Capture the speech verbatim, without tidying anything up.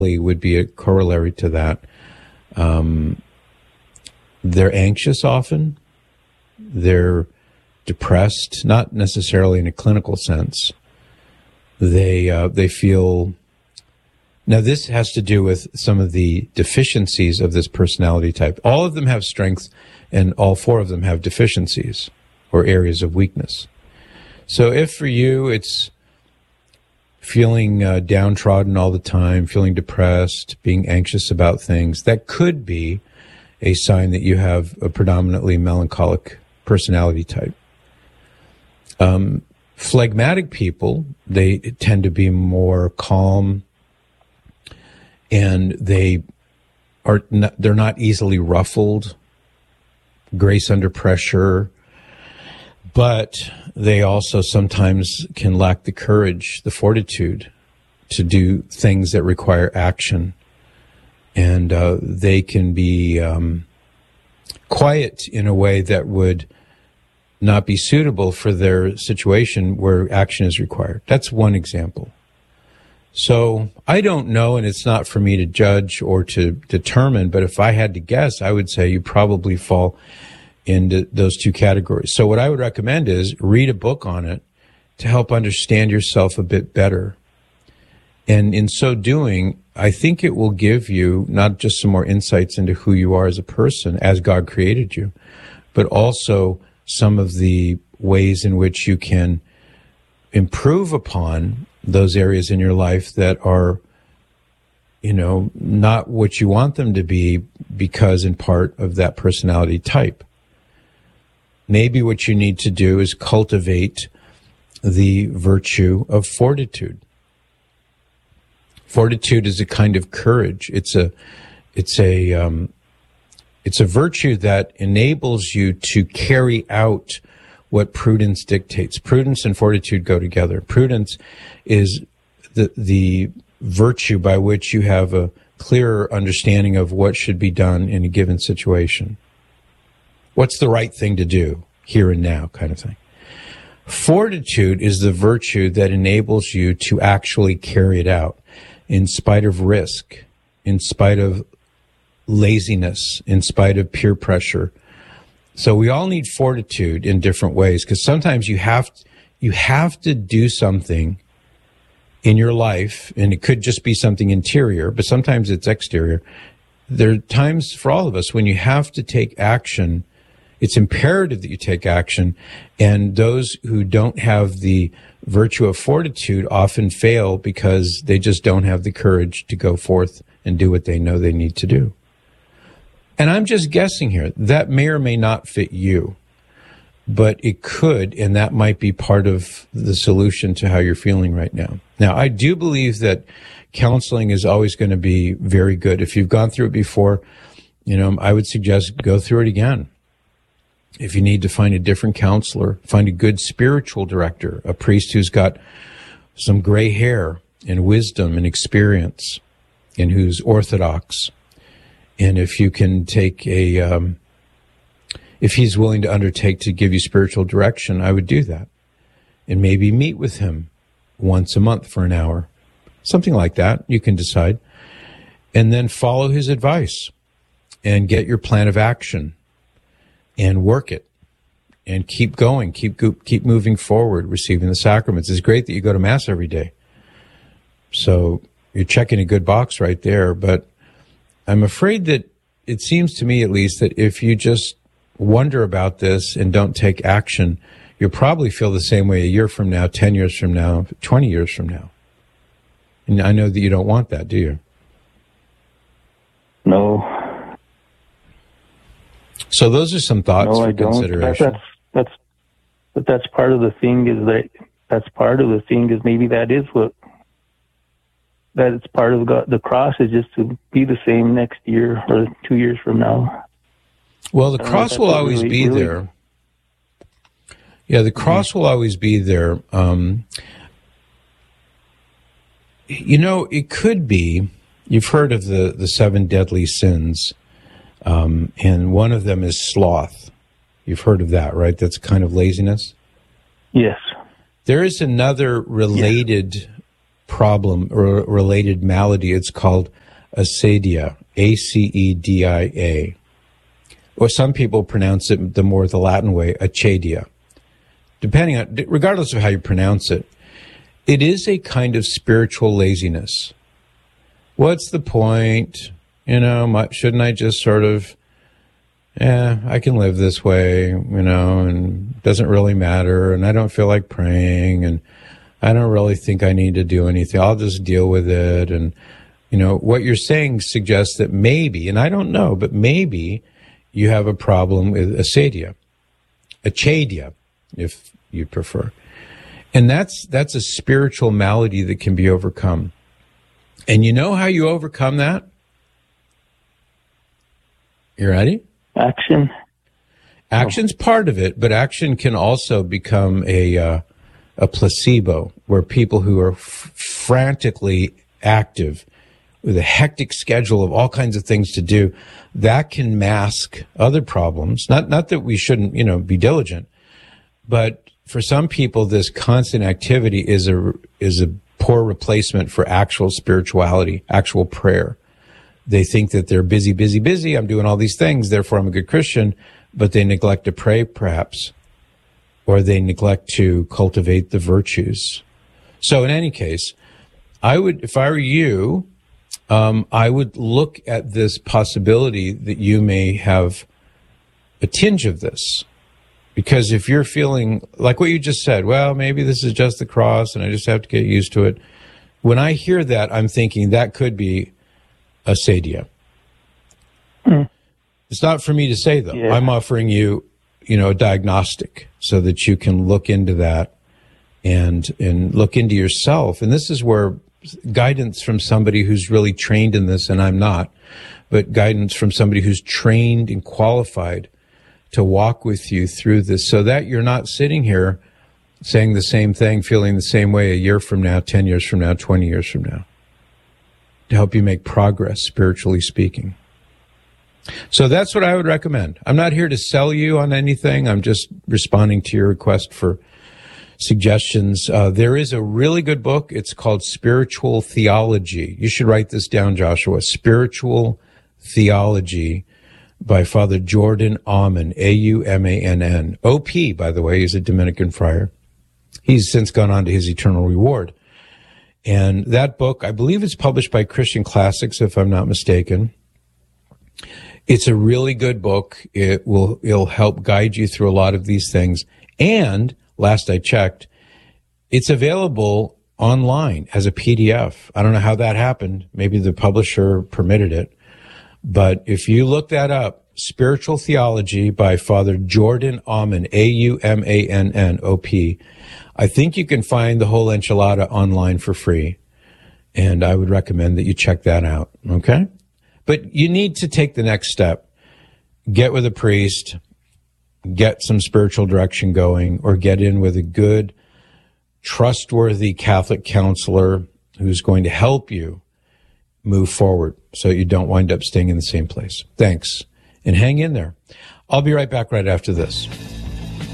would be a corollary to that. Um, they're anxious often. They're depressed, not necessarily in a clinical sense. They uh, they feel... Now, this has to do with some of the deficiencies of this personality type. All of them have strengths, and all four of them have deficiencies or areas of weakness. So if for you it's feeling uh, downtrodden all the time, feeling depressed, being anxious about things, that could be a sign that you have a predominantly melancholic personality type. Um, phlegmatic people, they tend to be more calm, and they are not, they're not easily ruffled, grace under pressure, but they also sometimes can lack the courage, the fortitude to do things that require action. And uh, they can be um, quiet in a way that would not be suitable for their situation where action is required. That's one example. So I don't know, and it's not for me to judge or to determine, but if I had to guess, I would say you probably fall into those two categories. So what I would recommend is read a book on it to help understand yourself a bit better. And in so doing, I think it will give you not just some more insights into who you are as a person, as God created you, but also some of the ways in which you can improve upon those areas in your life that are, you know, not what you want them to be because in part of that personality type. Maybe what you need to do is cultivate the virtue of fortitude. Fortitude is a kind of courage. It's a, it's a, um, it's a virtue that enables you to carry out what prudence dictates. Prudence and fortitude go together. Prudence is the the virtue by which you have a clearer understanding of what should be done in a given situation. What's the right thing to do here and now, kind of thing. Fortitude is the virtue that enables you to actually carry it out in spite of risk, in spite of laziness, in spite of peer pressure. So we all need fortitude in different ways, because sometimes you have you have to do something in your life, and it could just be something interior, but sometimes it's exterior. There are times for all of us when you have to take action. It's imperative that you take action, and those who don't have the virtue of fortitude often fail because they just don't have the courage to go forth and do what they know they need to do. And I'm just guessing here. That may or may not fit you, but it could, and that might be part of the solution to how you're feeling right now. Now, I do believe that counseling is always going to be very good. If you've gone through it before, you know, I would suggest go through it again. If you need to find a different counselor, find a good spiritual director, a priest who's got some gray hair and wisdom and experience and who's orthodox. And if you can take a, um, if he's willing to undertake to give you spiritual direction, I would do that. And maybe meet with him once a month for an hour. Something like that. You can decide. And then follow his advice and get your plan of action and work it and keep going, keep, keep moving forward, receiving the sacraments. It's great that you go to Mass every day. So you're checking a good box right there, but I'm afraid that it seems to me, at least, that if you just wonder about this and don't take action, you'll probably feel the same way a year from now, ten years from now, twenty years from now. And I know that you don't want that, do you? No. So those are some thoughts no, for I don't. consideration. That's, that's, but that's part of the thing is that, that's part of the thing is maybe that is what, that it's part of God. The cross is just to be the same next year or two years from now. Well, the cross will always really, be really... there. Yeah, the cross mm-hmm. will always be there. Um, you know, it could be, you've heard of the, the seven deadly sins, um, and one of them is sloth. You've heard of that, right? That's kind of laziness? Yes. There is another related yes. problem or related malady. It's called acedia, A C E D I A. Or some people pronounce it the more the Latin way, acedia. Depending on, regardless of how you pronounce it, it is a kind of spiritual laziness. What's the point? You know, my, shouldn't I just sort of, yeah, I can live this way, you know, and it doesn't really matter, and I don't feel like praying, and I don't really think I need to do anything. I'll just deal with it. And, you know, what you're saying suggests that maybe, and I don't know, but maybe you have a problem with acedia, acedia, if you prefer. And that's that's a spiritual malady that can be overcome. And you know how you overcome that? You ready? Action. Action's part of it, but action can also become a uh, a placebo, where people who are f- frantically active with a hectic schedule of all kinds of things to do, that can mask other problems. Not not that we shouldn't, you know, be diligent, but for some people, this constant activity is a is a poor replacement for actual spirituality, actual prayer. They think that they're busy, busy, busy. I'm doing all these things, therefore I'm a good Christian, but they neglect to pray, perhaps, or they neglect to cultivate the virtues. So in any case, I would, if I were you, um, I would look at this possibility that you may have a tinge of this. Because if you're feeling like what you just said, well, maybe this is just the cross and I just have to get used to it. When I hear that, I'm thinking that could be acedia. Mm. It's not for me to say, though. Yeah. I'm offering you, you know, a diagnostic so that you can look into that and and look into yourself. And this is where guidance from somebody who's really trained in this, and I'm not, but guidance from somebody who's trained and qualified to walk with you through this, so that you're not sitting here saying the same thing, feeling the same way a year from now, ten years from now, twenty years from now, to help you make progress, spiritually speaking. So that's what I would recommend. I'm not here to sell you on anything. I'm just responding to your request for suggestions. Uh, there is a really good book. It's called Spiritual Theology. You should write this down, Joshua. Spiritual Theology by Father Jordan Aumann, A U M A N N. O P, by the way, he's a Dominican friar. He's since gone on to his eternal reward. And that book, I believe it's published by Christian Classics, if I'm not mistaken. It's a really good book. It will, it'll help guide you through a lot of these things. And last I checked, it's available online as a P D F. I don't know how that happened. Maybe the publisher permitted it. But if you look that up, Spiritual Theology by Father Jordan Aumann, A U M A N N O P, I think you can find the whole enchilada online for free. And I would recommend that you check that out, okay? But you need to take the next step. Get with a priest, get some spiritual direction going, or get in with a good, trustworthy Catholic counselor who's going to help you move forward so you don't wind up staying in the same place. Thanks. And hang in there. I'll be right back right after this.